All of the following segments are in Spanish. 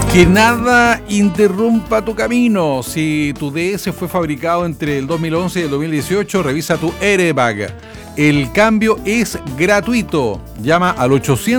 Que nada interrumpa tu camino. Si tu DS fue fabricado entre el 2011 y el 2018, revisa tu airbag. El cambio es gratuito. Llama al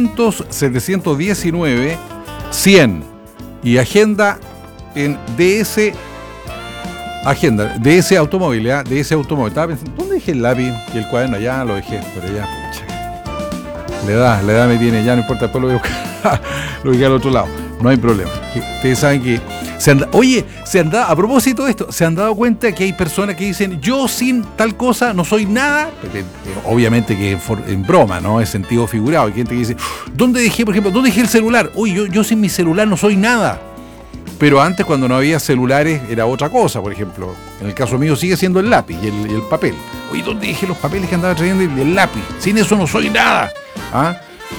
800-719-100 y agenda en DS. Agenda, DS Automóvil, ¿eh? DS Automóvil. Estaba pensando, ¿dónde dejé el lápiz y el cuaderno? Allá lo dejé, pero ya, pucha. La edad me tiene, ya no importa, después lo voy a buscar, lo voy a buscar al otro lado. No hay problema. Ustedes saben que a propósito de esto, ¿se han dado cuenta que hay personas que dicen, yo sin tal cosa no soy nada? Obviamente que en broma, ¿no? Es sentido figurado. Hay gente que dice, ¿dónde dejé el celular? Uy, yo sin mi celular no soy nada. Pero antes, cuando no había celulares, era otra cosa. Por ejemplo, en el caso mío sigue siendo el lápiz y el papel. Oye, ¿dónde dejé los papeles que andaba trayendo y el lápiz? Sin eso no soy nada. ¿Ah?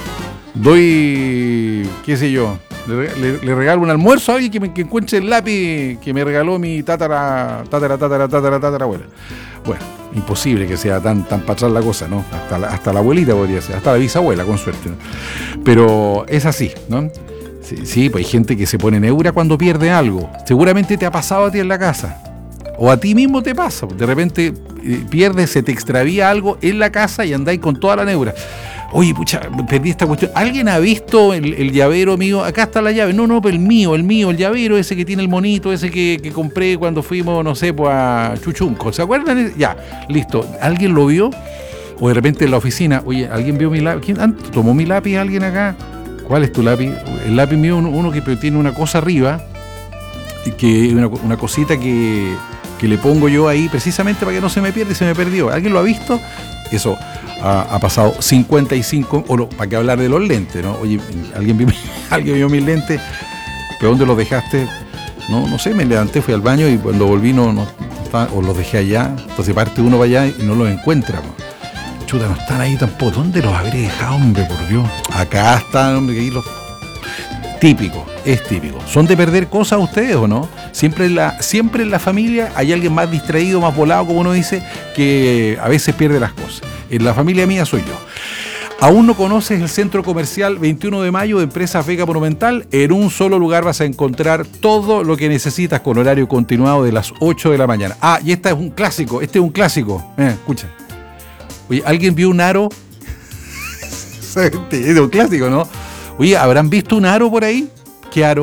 Doy, qué sé yo, le regalo un almuerzo a alguien que encuentre el lápiz que me regaló mi tatara abuela. Bueno, imposible que sea tan para atrás la cosa, ¿no? Hasta la abuelita podría ser, hasta la bisabuela, con suerte, ¿no? Pero es así, ¿no? Sí, pues hay gente que se pone neura cuando pierde algo. Seguramente te ha pasado a ti en la casa. O a ti mismo te pasa. De repente pierdes, se te extravía algo en la casa y andáis con toda la neura. Oye, pucha, perdí esta cuestión. ¿Alguien ha visto el llavero mío? Acá está la llave. No, pero el mío, el llavero ese que tiene el monito, ese que compré cuando fuimos, no sé, pues a Chuchunco. ¿Se acuerdan? Ya, listo. ¿Alguien lo vio? O de repente en la oficina, oye, ¿alguien vio mi lápiz? ¿Quién tomó mi lápiz alguien acá? ¿Cuál es tu lápiz? El lápiz mío, uno que tiene una cosa arriba, que una cosita que le pongo yo ahí precisamente para que no se me pierda y se me perdió. ¿Alguien lo ha visto? Eso ha pasado 55, o no, para que hablar de los lentes, ¿no? Oye, ¿alguien vio mis lentes? ¿Pero dónde los dejaste? No sé, me levanté, fui al baño y cuando volví no estaban, o los dejé allá. Entonces parte uno para allá y no los encuentra, ¿no? Chuta, no están ahí tampoco. ¿Dónde los habré dejado, hombre, por Dios? Acá están, hombre, que ahí los... Típico, es típico. ¿Son de perder cosas ustedes o no? Siempre en la familia hay alguien más distraído, más volado, como uno dice, que a veces pierde las cosas. En la familia mía soy yo. ¿Aún no conoces el centro comercial 21 de mayo de Empresas Vega Monumental? En un solo lugar vas a encontrar todo lo que necesitas con horario continuado de las 8 de la mañana. Ah, y este es un clásico. Escucha. Oye, ¿alguien vio un aro? Es un clásico, ¿no? Oye, ¿habrán visto un aro por ahí? ¿Qué aro?